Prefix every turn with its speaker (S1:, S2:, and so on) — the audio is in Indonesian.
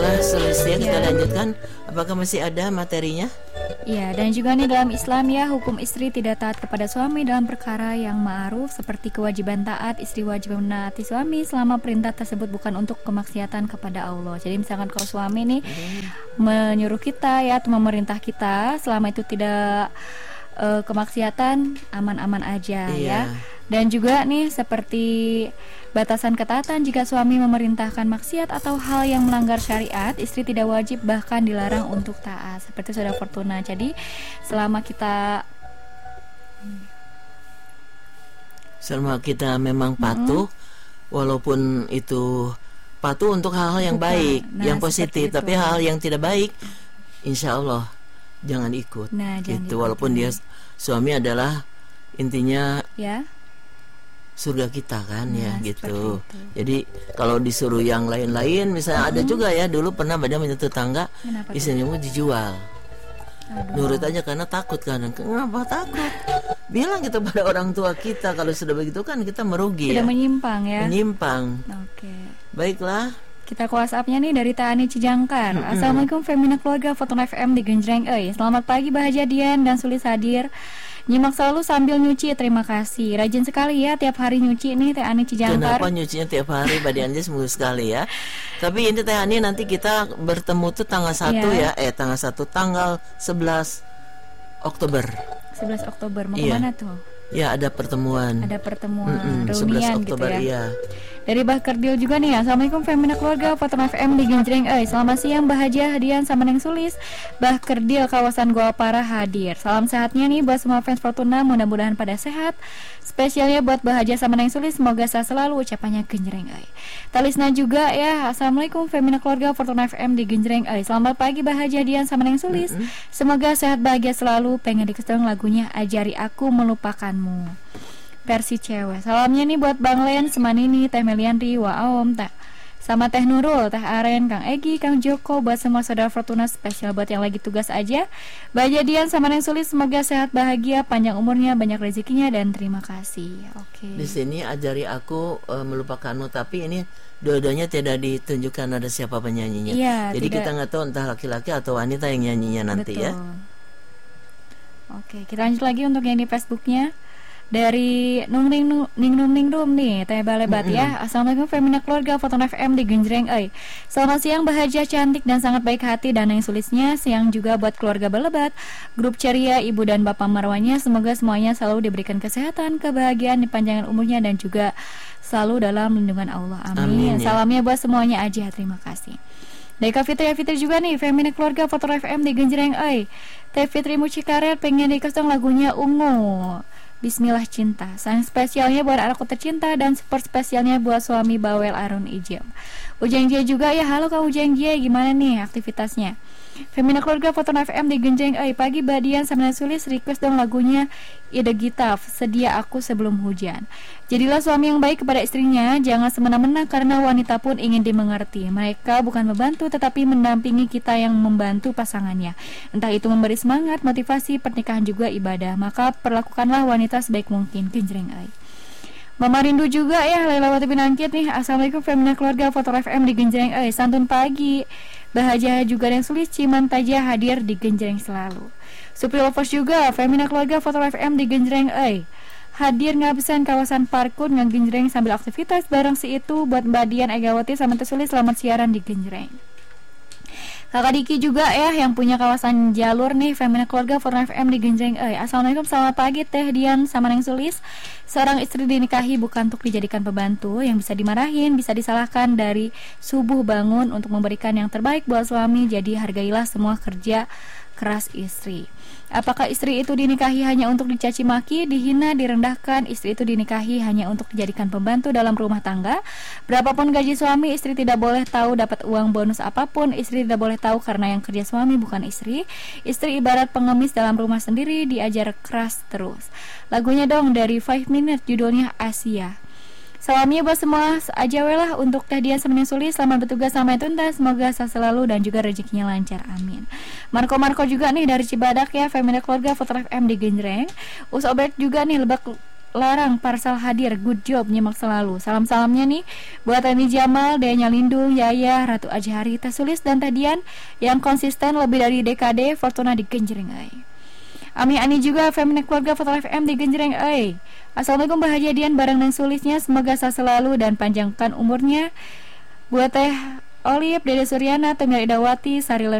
S1: Baiklah, selesai kita lanjutkan. Apakah masih ada materinya?
S2: Ya, dan juga nih dalam Islam ya, hukum istri tidak taat kepada suami dalam perkara yang ma'ruf seperti kewajiban taat. Istri wajib menaati suami selama perintah tersebut bukan untuk kemaksiatan kepada Allah. Jadi misalkan kalau suami nih menyuruh kita ya atau memerintah kita, selama itu tidak kemaksiatan, aman-aman aja ya. Dan juga nih seperti batasan ketaatan, jika suami memerintahkan maksiat atau hal yang melanggar syariat, istri tidak wajib bahkan dilarang untuk taat. Seperti Saudara Fortuna. Jadi selama kita memang patuh, walaupun itu patuh untuk hal-hal yang baik, yang positif, tapi hal yang tidak baik, insya Allah jangan ikut. Gitu, walaupun dia suami adalah intinya ya surga kita kan ya gitu. Jadi kalau disuruh yang lain-lain, misalnya ada juga ya dulu pernah ada menyentuh tangga, istrinya mau dijual. Nurut aja karena takut kan. Kenapa takut? Bilang kita pada orang tua kita, kalau sudah begitu kan kita merugi. Tidak menyimpang ya.
S1: Menyimpang.
S2: Oke.
S1: Baiklah.
S2: Kita ke WhatsApp-nya nih dari Tani Cijangkar. Assalamualaikum Femina Keluarga Fortuna FM di Genjreng. Selamat pagi Bahagia Dian dan Sulis hadir. Nyimak selalu sambil nyuci, terima kasih. Rajin sekali ya tiap hari nyuci nih Teh Ani Cijangkar.
S1: Kenapa nyucinya tiap hari Mbak Dian seminggu sekali ya. Tapi ini Teh Ani nanti kita bertemu tuh tanggal 1 ya. Tanggal 11 Oktober.
S2: 11 Oktober mau kemana tuh?
S1: Ya ada pertemuan.
S2: Ada pertemuan reunian
S1: 11 Oktober
S2: gitu ya.
S1: Iya.
S2: Dari Bah Kerdil juga nih. Assalamualaikum Femina Keluarga Fortuna FM di Genjreng. Selamat siang Bahagia Hadian sama Neng Sulis. Bah Kerdil kawasan Goa Parah hadir. Salam sehatnya nih buat semua fans Fortuna, mudah-mudahan pada sehat. Spesialnya buat Bahagia sama Neng Sulis, semoga sehat selalu, ucapannya Genjreng. Talisna juga ya. Assalamualaikum Femina Keluarga Fortuna FM di Genjreng. Selamat pagi Bahagia Hadian sama Neng Sulis. Semoga sehat bahagia selalu. Pengen dikasih lagunya Ajari Aku Melupakanmu versi cewek. Salamnya nih buat Bang Len, Semanini, Teh Meliandri, Waom, sama Teh Nurul, Teh Aren, Kang Egi, Kang Joko, buat semua saudara Fortuna, spesial buat yang lagi tugas aja. Bahagia Dian sama Neng Sulis, semoga sehat bahagia, panjang umurnya, banyak rezekinya, dan terima kasih. Oke.
S1: Di sini Ajari Aku Melupakanmu, tapi ini dua-duanya tidak ditunjukkan ada siapa penyanyinya. Jadi kita nggak tahu entah laki-laki atau wanita yang nyanyinya nanti. Betul. Ya.
S2: Oke, kita lanjut lagi untuk yang di Facebooknya. Dari Ning Rum nih, Teh Balebat ya. Assalamualaikum Femina Keluarga Fortuna FM di Genjreng. Selamat siang Bahagia, cantik dan sangat baik hati dan yang Sulisnya. Siang juga buat keluarga Balebat, grup ceria, ibu dan bapak marwahnya. Semoga semuanya selalu diberikan kesehatan, kebahagiaan, dipanjangkan umurnya dan juga selalu dalam lindungan Allah. Amin. Salamnya buat semuanya aja. Terima kasih. Dari Kak Fitri juga nih, Femina Keluarga Fortuna FM di Genjreng. Teh Fitri Mucikaret pengen dikasih lagunya Ungu, Bismillah Cinta. Sayang spesialnya buat anakku tercinta dan support spesialnya buat suami bawel Arun Ijem. Ujang Jie juga ya. Halo Kang Ujang Jie, gimana nih aktivitasnya? Femina Keluarga Fortuna FM di Genjreng. Pagi Badian sama Sulis request dong lagunya Ide Gitaf, Sedia Aku Sebelum Hujan. Jadilah suami yang baik kepada istrinya, jangan semena-mena karena wanita pun ingin dimengerti. Mereka bukan membantu tetapi mendampingi kita yang membantu pasangannya. Entah itu memberi semangat, motivasi, pernikahan juga ibadah. Maka perlakukanlah wanita sebaik mungkin. Genjreng. Mama Rindu juga ya, Lailawati Pinangkit nih. Assalamualaikum Femina Keluarga Fortuna FM di Genjreng. Santun pagi. Bahagia juga yang Sulis, Ciman Tajah hadir di Genjreng selalu. Supri Lovers juga, Femina Keluarga Fortuna FM di Genjreng. Hadir ngabisan kawasan parkun ngegenjreng sambil aktivitas bareng si itu buat Mbak Dian Egawati sama Teh Sulis, selamat siaran di Genjreng. Kakak Diki juga ya yang punya kawasan jalur nih, Femina Keluarga Fortuna FM di Genjreng. Assalamualaikum, selamat pagi Teh Dian sama Neng Sulis. Seorang istri dinikahi bukan untuk dijadikan pembantu yang bisa dimarahin, bisa disalahkan. Dari subuh bangun untuk memberikan yang terbaik buat suami. Jadi hargailah semua kerja keras istri. Apakah istri itu dinikahi hanya untuk dicaci maki, dihina, direndahkan? Istri itu dinikahi hanya untuk dijadikan pembantu dalam rumah tangga. Berapapun gaji suami, istri tidak boleh tahu dapat uang bonus apapun. Istri tidak boleh tahu karena yang kerja suami bukan istri. Istri ibarat pengemis dalam rumah sendiri, diajar keras terus. Lagunya dong dari 5 Minutes, judulnya Asia. Salamnya buat semua aja lah untuk Teh Dian sama Neng Sulis. Selamat bertugas sampai tuntas, semoga sehat selalu dan juga rezekinya lancar, amin. Marco juga nih dari Cibadak ya, Femina Keluarga Fortuna FM di Genjreng. Usobert juga nih, Lebak larang parsel hadir. Good job, nyimak selalu. Salam-salamnya nih buat Ani Jamal, Dayanya Lindung, Yaya, Ratu Ajhari, Tasulis, dan Tadian yang konsisten lebih dari dekade. Fortuna di Genjreng ay. Ami Ani juga Femina Keluarga Foto FM di Genjreng ay. Assalamualaikum Bahagia Dian bareng dan Sulisnya, semoga sehat selalu dan panjangkan umurnya. Buat Teh Olip, Dede Suryana, Tenggar Idawati, Sari